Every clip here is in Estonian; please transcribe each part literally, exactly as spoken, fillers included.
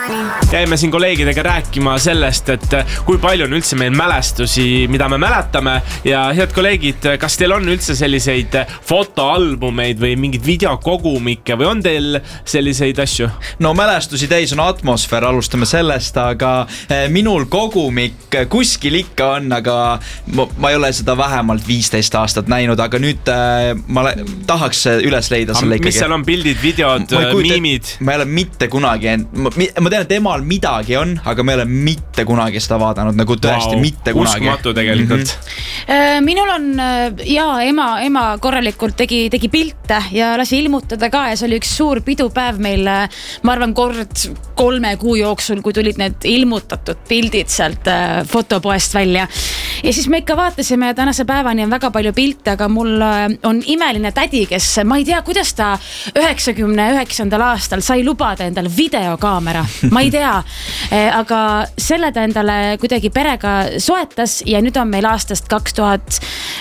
Jäime siin kolleegidega rääkima sellest, et kui palju on üldse meil mälestusi, mida me mäletame ja head kolleegid, kas teil on üldse selliseid fotoalbumeid või mingid videokogumikke või on teil selliseid asju? No mälestusi täis on atmosfäär, alustame sellest, aga minul kogumik kuskil ikka on, aga ma, ma ei ole seda vähemalt viisteist aastat näinud, aga nüüd ma tahaks üles leida selle ikkagi. Mis seal on pildid, videod, miimid? Ma ei ole mitte kunagi, ma, ma tean, et emal midagi on, aga me ei ole mitte kunagi seda vaadanud, nagu tõesti wow, mitte kunagi. Uskumatu tegelikult. Mm-hmm. Minul on, jaa, ema, ema korralikult tegi, tegi pilte ja lasi ilmutada ka ja see oli üks suur pidupäev meil, ma arvan, kord kolme kuu jooksul, kui tulid need ilmutatud pildid sealt fotopoest välja. Ja siis me ikka vaatasime ja tänase päevani on väga palju pilte, aga mul on imeline tädi, kes, ma ei tea, kuidas ta üheksakümne üheksandal aastal sai lubada endale videokaamera. Ma ei tea, aga selle ta endale kuidagi perega soetas ja nüüd on meil aastast kaks tuhat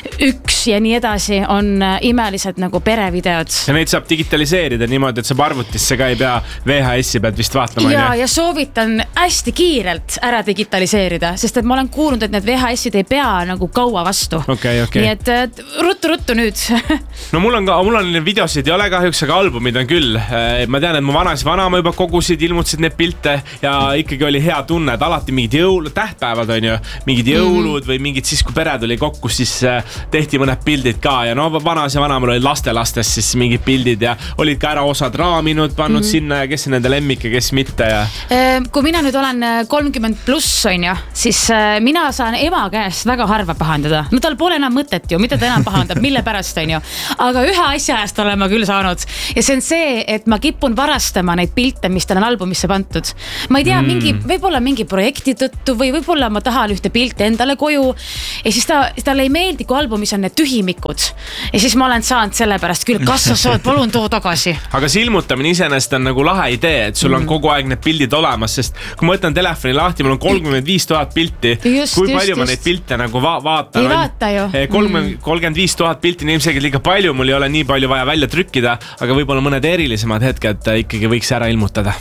üks ja nii edasi on imelised nagu perevideod. Ja neid saab digitaliseerida niimoodi, et saab arvutisse ka ei pea V H S-i pealt vist vaatlema. Ja, ja soovitan hästi kiirelt ära digitaliseerida, sest et ma olen kuulnud, et need V H S-id ei pea nagu kaua vastu. Okay, okay. Nii et ruttu-ruttu nüüd. No mul on ka, mul on videosid ei ole kahjuks, aga albumid on küll. Ma tean, et mu vanas vanama juba kogusid, ilmutasid need pilte ja ikkagi oli hea tunne, et alati mingid jõulud, tähtpäevad on ju, mingid jõulud mm-hmm. või mingid siis, kui pere tuli kokku, siis tehti mõned pildid ka ja no vanas ja vanamal oli lastelastes siis mingid pildid ja olid ka ära osad raaminud, pannud mm-hmm. sinna ja kes on nende lemmik ja kes mitte ja... Kui mina nüüd olen kolmkümmend pluss on ju, siis mina saan ema käest väga harva pahandada. No tal pole enam mõtet ju, mida ta enam pahandab, mille pärast on ju. Aga ühe asja eest olen ma küll saanud ja see on see, et ma kipun varastama neid pilte, mis tal on albumisse pantud. Ma ei tea, mm. mingi, võib-olla mingi projekti tõttu või võib-olla ma tahan ühte pilti endale koju ja siis ta, talle ei meeldi, kui albumis on need tühimikud ja siis ma olen saanud selle pärast küll, kas sa saad, palun too tagasi. Aga see ilmutamine iseenesest on nagu lahe idee, et sul on mm. kogu aeg need pildid olemas, sest kui ma võtan telefoni lahti, mul on kolmkümmend viis tuhat pilti, just, kui palju just, ma neid pilte nagu va vaatan. Ei vaata ju. kolmkümmend viis tuhat pilti on ilmselgelt liiga palju, mul ei ole nii palju vaja välja trükkida, aga võib-olla mõned erilisemad hetked ikkagi võiks ära ilmutada.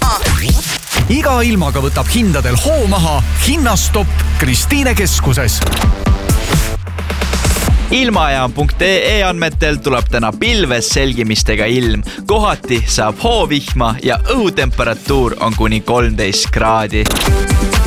Iga ilmaga võtab hindadel hoo maha Hinnastopp Kristiine keskuses. Ilmajaam punkt ee andmetel tuleb täna pilves selgimistega ilm. Kohati saab hoovihma ja õhutemperatuur on kuni kolmteist kraadi.